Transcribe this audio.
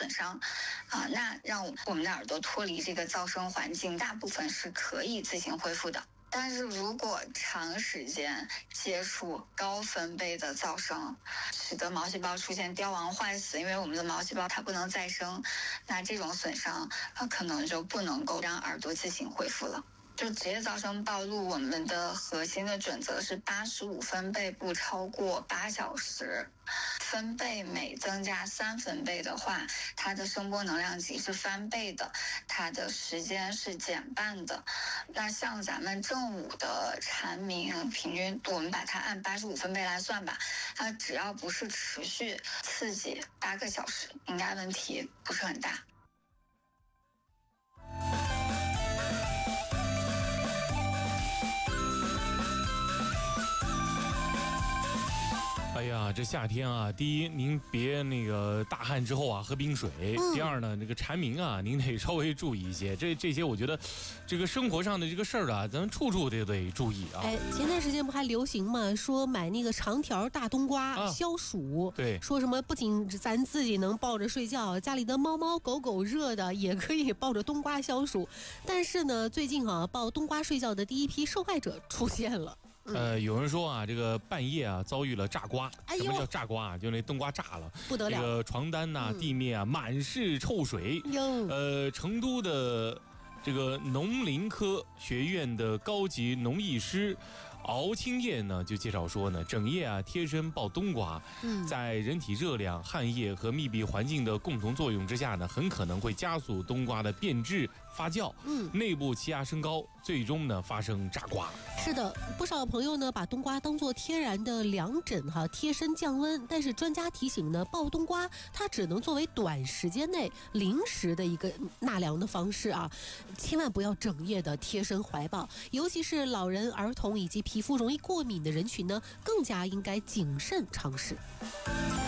损伤那让我们的耳朵脱离这个噪声环境，大部分是可以自行恢复的。但是如果长时间接触高分贝的噪声，使得毛细胞出现凋亡坏死，因为我们的毛细胞它不能再生，那这种损伤可能就不能够让耳朵自行恢复了。就职业噪声暴露，我们的核心的准则是85分贝不超过8小时，分贝每增加3分贝的话，它的声波能量级是翻倍的，它的时间是减半的。那像咱们正午的蝉鸣，平均我们把它按85分贝来算吧，它只要不是持续刺激8个小时，应该问题不是很大。 哎呀，这夏天啊，第一，您别那个大汗之后啊喝冰水；第二呢，这个蝉鸣啊，您得稍微注意一些。这些我觉得，这个生活上的这个事儿啊，咱们处处得注意啊。 前段时间不还流行嘛，说买那个长条大冬瓜消暑， 对， 说什么不仅咱自己能抱着睡觉，家里的猫猫狗狗热的也可以抱着冬瓜消暑。但是呢，最近抱冬瓜睡觉的第一批受害者出现了。 有人说啊，这个半夜啊遭遇了炸瓜。什么叫炸瓜啊？就那冬瓜炸了， 不得了。 这个床单呐、地面啊满是臭水。成都的这个农林科学院的高级农艺师敖青燕呢就介绍说呢，整夜啊贴身抱冬瓜，在人体热量、汗液和密闭环境的共同作用之下呢，很可能会加速冬瓜的变质发酵，内部气压升高，最终呢发生炸瓜。 是的，不少朋友呢把冬瓜当作天然的凉枕贴身降温，但是专家提醒呢，抱冬瓜它只能作为短时间内临时的一个纳凉的方式啊，千万不要整夜的贴身怀抱，尤其是老人、儿童以及皮肤容易过敏的人群呢，更加应该谨慎尝试。